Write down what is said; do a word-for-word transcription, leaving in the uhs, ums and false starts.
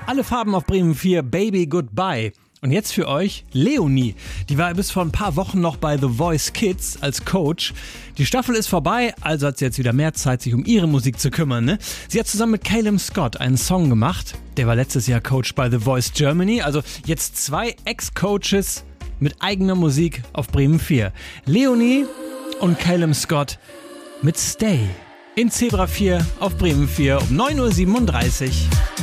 Alle Farben auf Bremen vier, Baby Goodbye. Und jetzt für euch Leonie. Die war bis vor ein paar Wochen noch bei The Voice Kids als Coach. Die Staffel ist vorbei, also hat sie jetzt wieder mehr Zeit, sich um ihre Musik zu kümmern. Ne? Sie hat zusammen mit Caleb Scott einen Song gemacht. Der war letztes Jahr Coach bei The Voice Germany. Also jetzt zwei Ex-Coaches mit eigener Musik auf Bremen vier. Leonie und Caleb Scott mit Stay. In Zebra vier auf Bremen vier um neun Uhr siebenunddreißig.